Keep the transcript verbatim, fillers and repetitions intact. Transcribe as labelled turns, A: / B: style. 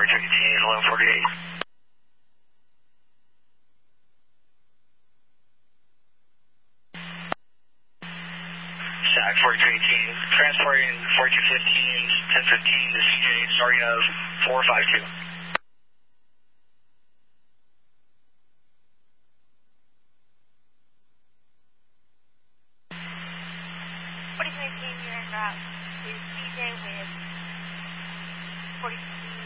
A: four two eight, eleven forty-eight. Stack four two eighteen, transporting four two fifteen, ten fifteen to C J, starting of four five two.
B: forty two eighteen, you're en route to C J with forty fifteen.